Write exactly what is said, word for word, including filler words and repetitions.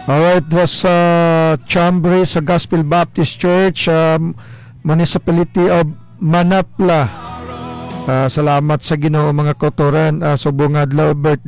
Alright, was uh, Chambres sa Gospel Baptist Church, um, Municipality of Manapla. Uh, salamat sa Ginoo mga kotoran, uh, subong adlaw birthday